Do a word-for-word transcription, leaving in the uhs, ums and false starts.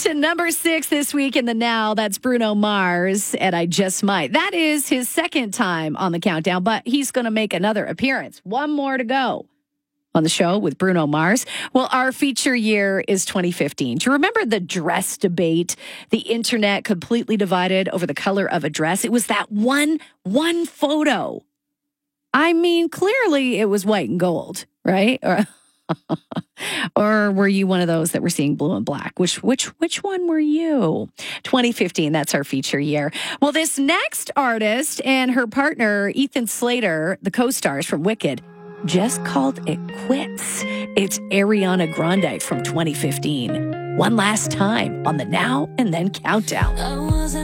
To number six this week in the Now, that's Bruno Mars, and I Just Might. That is his second time on the countdown, but he's going to make another appearance. One more to go on the show with Bruno Mars. Well, our feature year is twenty fifteen. Do you remember the dress debate? The internet completely divided over the color of a dress. It was that one, one photo. I mean, clearly it was white and gold, right? Or, or were you one of those that were seeing blue and black? Which, which, which one were you? twenty fifteen, that's our feature year. Well, this next artist and her partner, Ethan Slater, the co-stars from Wicked, just called it quits. It's Ariana Grande from twenty fifteen. One last time on the Now and Then Countdown.